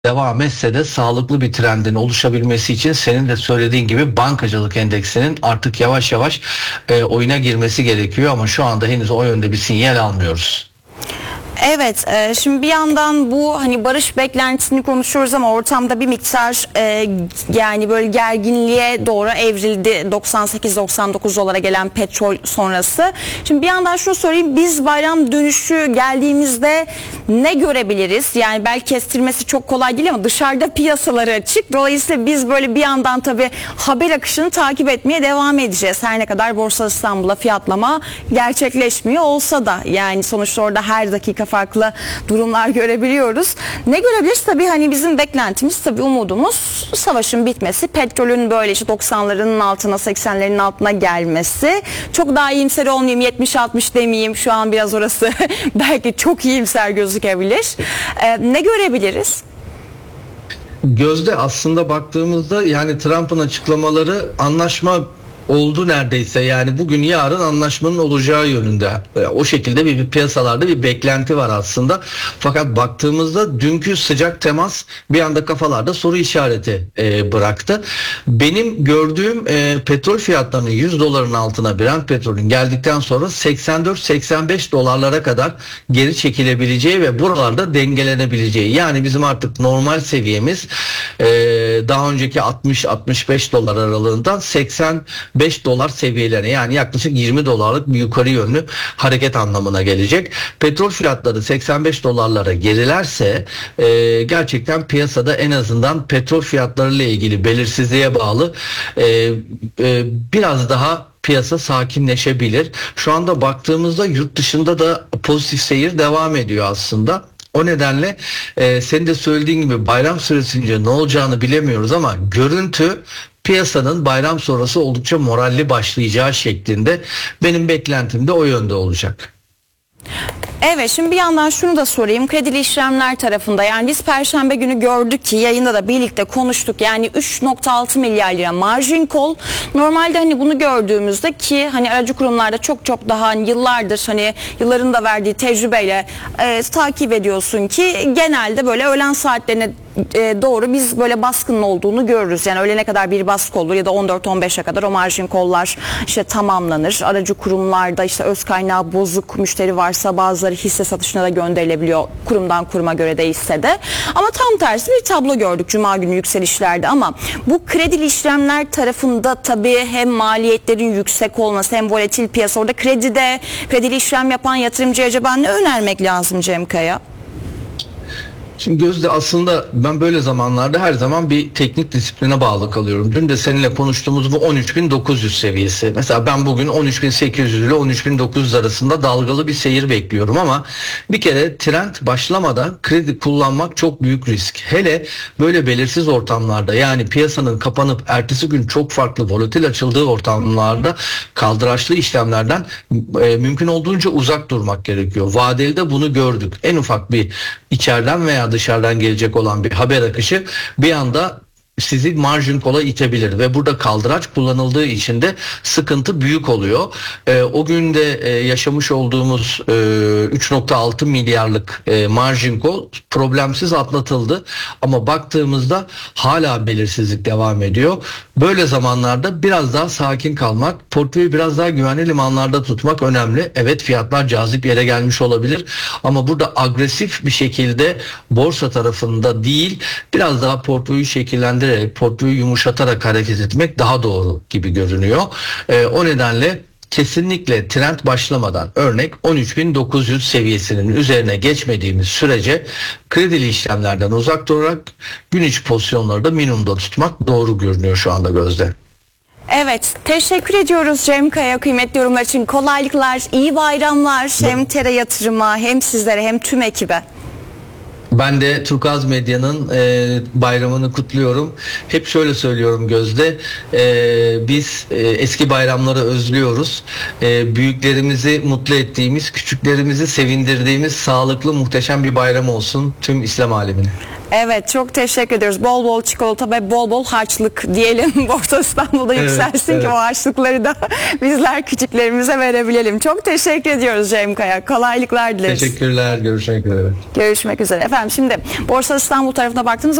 devam etse de sağlıklı bir trendin oluşabilmesi için senin de söylediğin gibi bankacılık endeksinin artık yavaş yavaş oyuna girmesi gerekiyor ama şu anda henüz o yönde bir sinyal almıyoruz. Evet, şimdi bir yandan bu hani barış beklentisini konuşuyoruz ama ortamda bir miktar yani böyle gerginliğe doğru evrildi 98-99 dolara gelen petrol sonrası. Şimdi bir yandan şunu sorayım, biz bayram dönüşü geldiğimizde ne görebiliriz? Yani belki kestirmesi çok kolay değil ama dışarıda piyasaları açık. Dolayısıyla biz böyle bir yandan tabii haber akışını takip etmeye devam edeceğiz. Her ne kadar Borsa İstanbul'a fiyatlama gerçekleşmiyor olsa da yani sonuçta orada her dakika farklı durumlar görebiliyoruz. Ne görebiliriz? Tabii hani bizim beklentimiz, tabii umudumuz savaşın bitmesi, petrolün böyle işte 90'ların altına 80'lerin altına gelmesi. Çok daha iyimser olmayayım, 70-60 demeyeyim, şu an biraz orası belki çok iyimser gözükebilir. Ne görebiliriz? Gözde aslında baktığımızda yani Trump'ın açıklamaları anlaşma oldu neredeyse, yani bugün yarın anlaşmanın olacağı yönünde. O şekilde bir piyasalarda bir beklenti var aslında. Fakat baktığımızda dünkü sıcak temas bir anda kafalarda soru işareti bıraktı. Benim gördüğüm petrol fiyatlarının 100 doların altına Brent petrolün geldikten sonra 84-85 dolarlara kadar geri çekilebileceği ve buralarda dengelenebileceği. Yani bizim artık normal seviyemiz daha önceki 60-65 dolar aralığından 85 dolar seviyelerine, yani yaklaşık 20 dolarlık bir yukarı yönlü hareket anlamına gelecek. Petrol fiyatları 85 dolarlara gerilerse gerçekten piyasada en azından petrol fiyatları ile ilgili belirsizliğe bağlı biraz daha piyasa sakinleşebilir. Şu anda baktığımızda yurt dışında da pozitif seyir devam ediyor aslında. O nedenle senin de söylediğin gibi bayram süresince ne olacağını bilemiyoruz ama görüntü piyasanın bayram sonrası oldukça moralli başlayacağı şeklinde, benim beklentim de o yönde olacak. Evet, şimdi bir yandan şunu da sorayım, kredili işlemler tarafında yani biz Perşembe günü gördük ki yayında da birlikte konuştuk, yani 3.6 milyar lira margin call. Normalde hani bunu gördüğümüzde ki hani aracı kurumlarda çok daha hani yıllardır hani yılların da verdiği tecrübeyle takip ediyorsun ki genelde böyle öğlen saatlerine doğru biz böyle baskının olduğunu görürüz. Yani öğlene kadar bir baskı olur ya da 14-15'e kadar o margin call'lar işte tamamlanır. Aracı kurumlarda işte öz kaynağı bozuk müşteri varsa bazıları hisse satışına da gönderilebiliyor, kurumdan kuruma göre değişse de. Ama tam tersi bir tablo gördük Cuma günü yükselişlerde. Ama bu kredili işlemler tarafında tabii hem maliyetlerin yüksek olması hem volatil piyasa, orada kredili işlem yapan yatırımcıya acaba ne önermek lazım Cem Kaya? Şimdi Gözde, aslında ben böyle zamanlarda her zaman bir teknik disipline bağlı kalıyorum. Dün de seninle konuştuğumuz bu 13.900 seviyesi. Mesela ben bugün 13.800 ile 13.900 arasında dalgalı bir seyir bekliyorum ama bir kere trend başlamadan kredi kullanmak çok büyük risk. Hele böyle belirsiz ortamlarda, yani piyasanın kapanıp ertesi gün çok farklı volatil açıldığı ortamlarda kaldıraçlı işlemlerden mümkün olduğunca uzak durmak gerekiyor. Vadeli de bunu gördük. En ufak bir içeriden veya dışarıdan gelecek olan bir haber akışı bir anda sizi margin call'a itebilir ve burada kaldıraç kullanıldığı için de sıkıntı büyük oluyor. O gün de yaşamış olduğumuz 3.6 milyarlık margin call problemsiz atlatıldı ama baktığımızda hala belirsizlik devam ediyor. Böyle zamanlarda biraz daha sakin kalmak, portföyü biraz daha güvenli limanlarda tutmak önemli. Evet, fiyatlar cazip yere gelmiş olabilir ama burada agresif bir şekilde borsa tarafında değil, biraz daha portföyü şekillendirerek, portföyü yumuşatarak hareket etmek daha doğru gibi görünüyor. O nedenle kesinlikle trend başlamadan, örnek 13.900 seviyesinin üzerine geçmediğimiz sürece kredili işlemlerden uzak durarak gün içi pozisyonları da minimumda tutmak doğru görünüyor şu anda Gözde. Evet, teşekkür ediyoruz Cem Kaya kıymetli yorumlar için. Kolaylıklar, iyi bayramlar hem Tera Yatırım'a hem sizlere hem tüm ekibe. Ben de Turkuaz Medya'nın bayramını kutluyorum. Hep şöyle söylüyorum Gözde, biz eski bayramları özlüyoruz. Büyüklerimizi mutlu ettiğimiz, küçüklerimizi sevindirdiğimiz sağlıklı, muhteşem bir bayram olsun tüm İslam alemine. Evet, çok teşekkür ediyoruz. Bol bol çikolata ve bol bol harçlık diyelim. Borsa İstanbul'da Evet, yükselsin evet. ki o harçlıkları da bizler küçüklerimize verebilelim. Çok teşekkür ediyoruz Cem Kaya. Kolaylıklar dileriz. Teşekkürler. Görüşmek üzere. Görüşmek üzere. Efendim şimdi Borsa İstanbul tarafına baktığımız